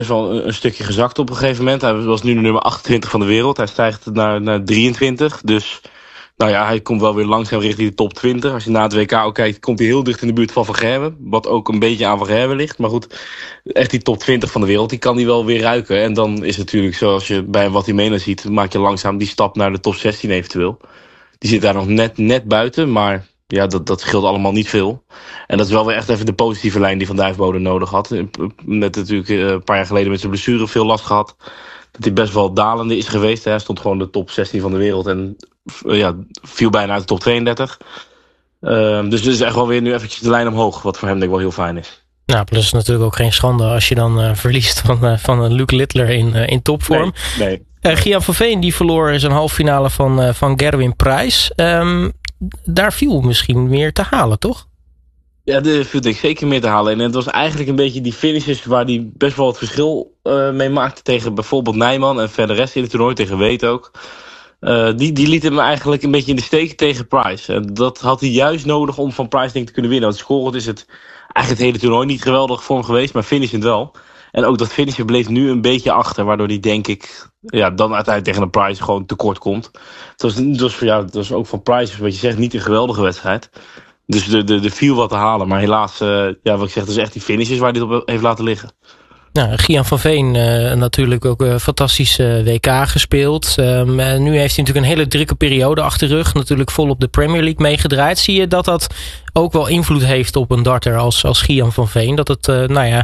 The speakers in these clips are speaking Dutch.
wel een stukje gezakt op een gegeven moment. Hij was nu de nummer 28 van de wereld. Hij stijgt naar 23. Dus nou ja, hij komt wel weer langzaam richting de top 20. Als je na het WK ook kijkt, komt hij heel dicht in de buurt van Van Gerwen. Wat ook een beetje aan Van Gerwen ligt. Maar goed, echt die top 20 van de wereld, die kan hij wel weer ruiken. En dan is het natuurlijk, zoals je bij Watimena ziet, maak je langzaam die stap naar de top 16 eventueel. Die zit daar nog net buiten, maar ja, dat scheelt allemaal niet veel. En dat is wel weer echt even de positieve lijn die Van Duijfbode nodig had. Net natuurlijk een paar jaar geleden met zijn blessure veel last gehad. Dat hij best wel dalende is geweest. Hij stond gewoon de top 16 van de wereld en viel bijna uit de top 32. Dus dit is echt wel weer nu eventjes de lijn omhoog. Wat voor hem denk ik wel heel fijn is. Nou, plus natuurlijk ook geen schande als je dan verliest van Luke Littler in topvorm. Nee. Gian van Veen die verloor zijn halffinale van Gerwin Price. Daar viel misschien meer te halen, toch? Ja, daar viel ik zeker meer te halen. En het was eigenlijk een beetje die finishes waar hij best wel het verschil mee maakte tegen bijvoorbeeld Nijman en verder rest in het toernooi, tegen Weet ook. Die liet hem eigenlijk een beetje in de steek tegen Price. En dat had hij juist nodig om van Price denk ik te kunnen winnen. Want scorend is het eigenlijk het hele toernooi niet geweldig voor hem geweest, maar finishend wel. En ook dat finishen bleef nu een beetje achter, waardoor hij denk ik dan uiteindelijk tegen een Price gewoon tekort komt. Het was ook van Price, wat je zegt, niet een geweldige wedstrijd. Dus er viel wat te halen, maar helaas, wat ik zeg, dat is echt die finishes waar hij het op heeft laten liggen. Nou, Gian van Veen natuurlijk ook een fantastische WK gespeeld. Nu heeft hij natuurlijk een hele drukke periode achter de rug. Natuurlijk volop de Premier League meegedraaid. Zie je dat ook wel invloed heeft op een darter als Gian van Veen? Dat het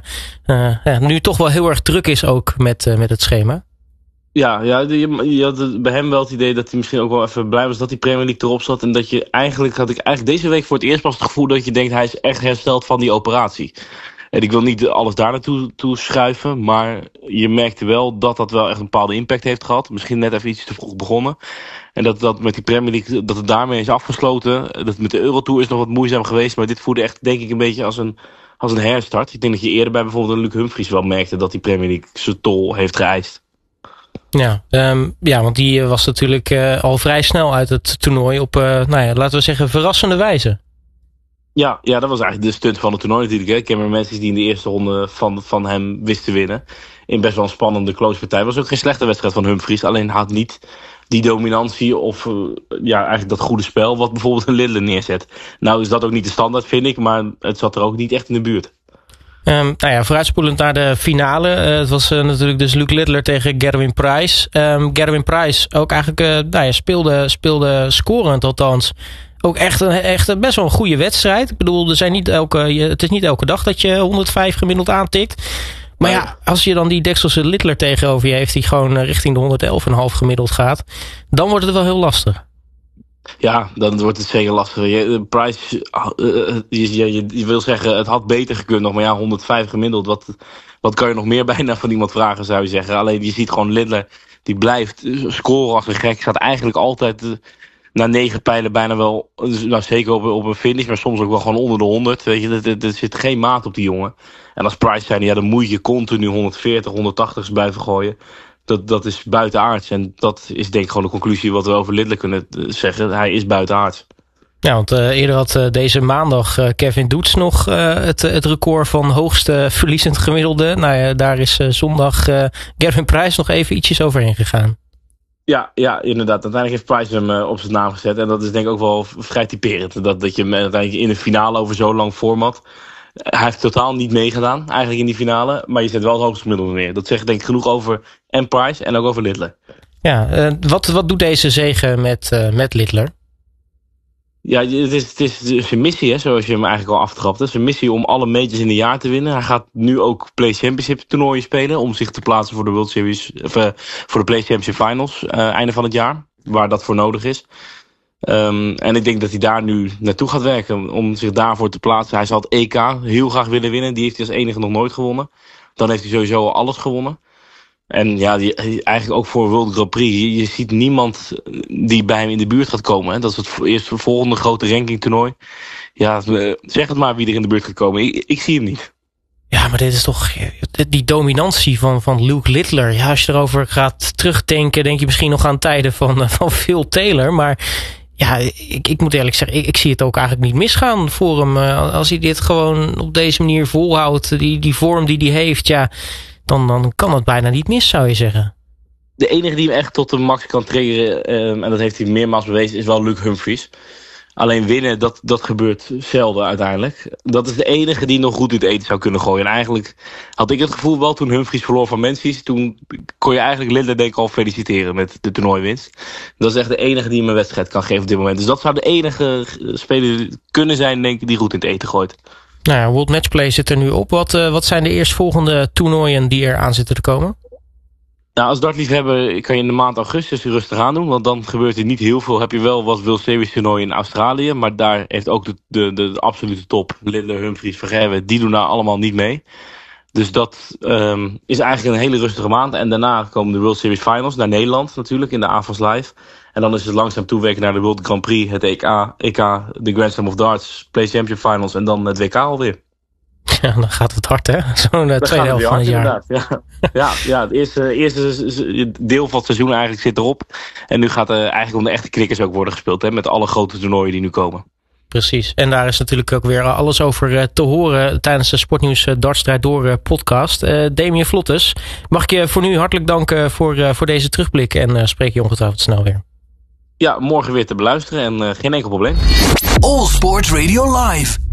nu toch wel heel erg druk is ook met het schema? Ja, je had bij hem wel het idee dat hij misschien ook wel even blij was dat die Premier League erop zat. En dat had ik eigenlijk deze week voor het eerst pas het gevoel dat je denkt hij is echt hersteld van die operatie. En ik wil niet alles daar naartoe schuiven, maar je merkte wel dat wel echt een bepaalde impact heeft gehad. Misschien net even iets te vroeg begonnen. En dat met die Premier League, dat het daarmee is afgesloten. Dat met de Eurotour is nog wat moeizaam geweest, maar dit voelde echt denk ik een beetje als een herstart. Ik denk dat je eerder bij bijvoorbeeld een Luc Humphries wel merkte dat die Premier League zijn tol heeft geëist. Ja, want die was natuurlijk al vrij snel uit het toernooi op, laten we zeggen, verrassende wijze. Ja, dat was eigenlijk de stunt van het toernooi natuurlijk. Hè. Cameron Matthews die in de eerste ronde van hem wist te winnen. In best wel een spannende close partij. Was ook geen slechte wedstrijd van Humphries. Alleen had niet die dominantie of eigenlijk dat goede spel wat bijvoorbeeld een Littler neerzet. Nou is dat ook niet de standaard, vind ik. Maar het zat er ook niet echt in de buurt. Vooruitspoelend naar de finale. Het was natuurlijk dus Luke Littler tegen Gerwin Price. Gerwin Price ook eigenlijk speelde scorend althans. Ook echt best wel een goede wedstrijd. Ik bedoel, het is niet elke dag dat je 105 gemiddeld aantikt. Maar als je dan die Dekselse Littler tegenover je heeft die gewoon richting de 111,5 gemiddeld gaat, dan wordt het wel heel lastig. Ja, dan wordt het zeker lastiger. Price, je wil zeggen, het had beter gekund nog. Maar 105 gemiddeld, wat kan je nog meer bijna van iemand vragen, zou je zeggen. Alleen je ziet gewoon Littler, die blijft scoren als een gek. Staat eigenlijk altijd na 9 pijlen bijna wel, zeker op een finish, maar soms ook wel gewoon onder de 100. Weet je, er zit geen maat op die jongen. En als Price zijn, dan moet je continu 140, 180 blijven gooien. Dat is buitenaards. En dat is denk ik gewoon de conclusie wat we over Littler kunnen zeggen. Hij is buitenaards. Ja, want eerder had deze maandag Kevin Doets nog het record van hoogste verliezend gemiddelde. Nou ja, daar is zondag Gerwin Price nog even ietsjes overheen gegaan. Ja, inderdaad. Uiteindelijk heeft Price hem op zijn naam gezet. En dat is denk ik ook wel vrij typerend. Dat je hem uiteindelijk in de finale over zo'n lang format. Hij heeft totaal niet meegedaan, eigenlijk in die finale. Maar je zet wel het hoogste gemiddelde neer. Dat zegt denk ik genoeg over en Price en ook over Littler. Ja, wat doet deze zege met Littler? Ja, het is zijn missie, hè, zoals je hem eigenlijk al aftrapt. Het is een missie om alle majors in een jaar te winnen. Hij gaat nu ook Play Championship toernooien spelen. Om zich te plaatsen voor de World Series, voor de Play Championship Finals. Einde van het jaar. Waar dat voor nodig is. En ik denk dat hij daar nu naartoe gaat werken. Om zich daarvoor te plaatsen. Hij zal het EK heel graag willen winnen. Die heeft hij als enige nog nooit gewonnen. Dan heeft hij sowieso alles gewonnen. En ja, eigenlijk ook voor World Grand Prix. Je ziet niemand die bij hem in de buurt gaat komen. Hè. Dat is het eerste volgende grote rankingtoernooi. Ja, zeg het maar wie er in de buurt gaat komen. Ik zie hem niet. Ja, maar dit is toch die dominantie van Luke Littler. Ja, als je erover gaat terugdenken, denk je misschien nog aan tijden van Phil Taylor. Maar ja, ik moet eerlijk zeggen, ik zie het ook eigenlijk niet misgaan voor hem. Als hij dit gewoon op deze manier volhoudt, die vorm die hij heeft, ja, dan kan het bijna niet mis, zou je zeggen. De enige die hem echt tot de max kan triggeren, en dat heeft hij meermaals bewezen, is wel Luke Humphries. Alleen winnen, dat gebeurt zelden uiteindelijk. Dat is de enige die nog goed in het eten zou kunnen gooien. En eigenlijk had ik het gevoel wel toen Humphries verloor van Menzies. Toen kon je eigenlijk Lindler denk ik al feliciteren met de toernooiwinst. Dat is echt de enige die hem een wedstrijd kan geven op dit moment. Dus dat zou de enige speler kunnen zijn, denk ik, die goed in het eten gooit. Nou ja, World Matchplay zit er nu op. Wat zijn de eerstvolgende toernooien die er aan zitten te komen? Nou, als dartliefhebber kan je in de maand augustus rustig aan doen. Want dan gebeurt er niet heel veel. Heb je wel wat World Series toernooi in Australië. Maar daar heeft ook de absolute top. Lindler, Humphries, Vergerwe. Die doen daar allemaal niet mee. Dus dat is eigenlijk een hele rustige maand. En daarna komen de World Series Finals naar Nederland natuurlijk. In de AFAS Live. En dan is het langzaam toewerken naar de World Grand Prix. Het EK, de Grand Slam of Darts. Play Champion Finals. En dan het WK alweer. Ja, dan gaat het hard, hè? Zo'n tweede helft van het jaar. Ja, het eerste deel van het seizoen eigenlijk zit erop. En nu gaat eigenlijk om de echte knikkers ook worden gespeeld. Hè, met alle grote toernooien die nu komen. Precies. En daar is natuurlijk ook weer alles over te horen tijdens de Sportnieuws Dartstrijd Door podcast. Damien Vlottes, mag ik je voor nu hartelijk danken voor deze terugblik. En spreek je ongetwijfeld snel weer. Ja, morgen weer te beluisteren en geen enkel probleem. All Sports Radio Live.